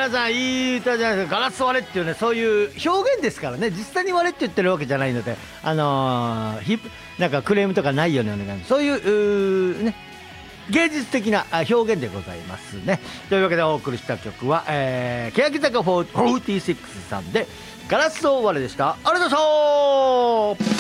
皆さんいい歌じゃないですか。ガラス割れっていうね、そういう表現ですからね。実際に割れって言ってるわけじゃないので、なんかクレームとかないようにお願いします。そういうね、芸術的な表現でございますね。というわけでお送りした曲は、欅坂46さんでガラス割れでした。ありがとうございました。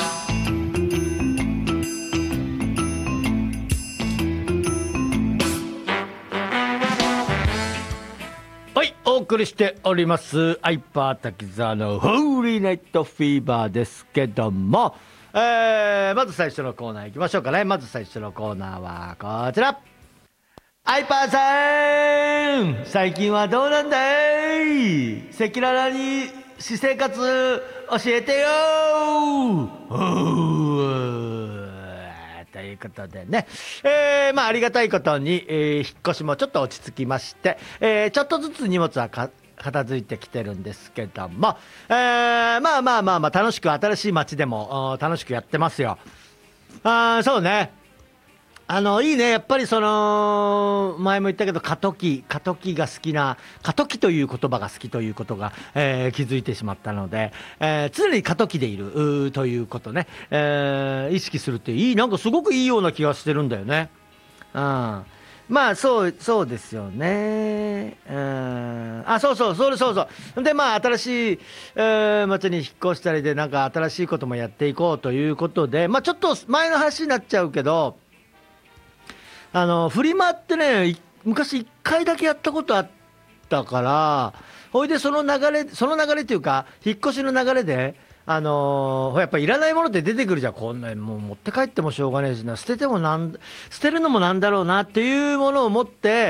はい、お送りしておりますアイパー滝沢のホーリーナイトフィーバーですけども、まず最初のコーナーいきましょうかね。まず最初のコーナーはこちら。アイパーさん、最近はどうなんだい。赤裸々に私生活教えてよということでね、ありがたいことに、引っ越しもちょっと落ち着きまして、ちょっとずつ荷物は片付いてきてるんですけども、楽しく新しい街でも楽しくやってますよ。そうね、いいね。やっぱりその前も言ったけど過渡期が好きな、過渡期という言葉が好きということが、気づいてしまったので、常に過渡期でいるということね、意識するっていい、なんかすごくいいような気がしてるんだよね。そうですよね。そうで、新しい、町に引っ越したりで、なんか新しいこともやっていこうということで、ちょっと前の話になっちゃうけど、フリマってね、昔1回だけやったことあったから、ほいでその流れっていうか、引っ越しの流れで、やっぱいらないものって出てくるじゃん。こんなもう持って帰ってもしょうがないしな、捨てるのもなんだろうなっていうものを持って、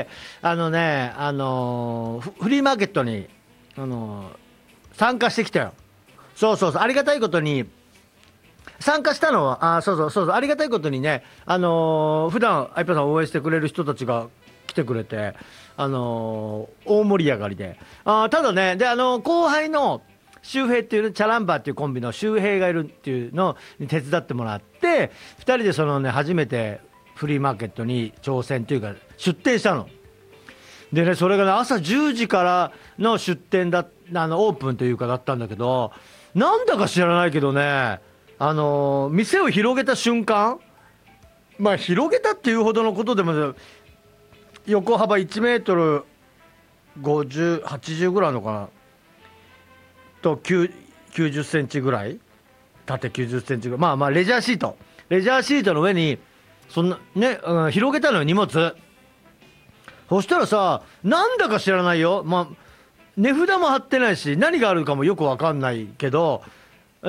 フリーマーケットに参加してきたよ。そうありがたいことに参加したのは、ありがたいことにね、普段アイパさんを応援してくれる人たちが来てくれて、大盛り上がりで、ただね、で後輩の周平っていう、チャランバーっていうコンビの周平がいるっていうのに手伝ってもらって、2人でそのね、初めてフリーマーケットに挑戦というか出店したのでね、それがね、朝10時からの出店オープンというかだったんだけど、なんだか知らないけどね、店を広げた瞬間、広げたっていうほどのことでも、横幅1メートル50、80ぐらいのかなと、90センチぐらい、縦90センチぐらい、レジャーシートの上にそんなね、広げたのよ、荷物。そしたらさ、なんだか知らないよ、値札も貼ってないし、何があるかもよく分かんないけど、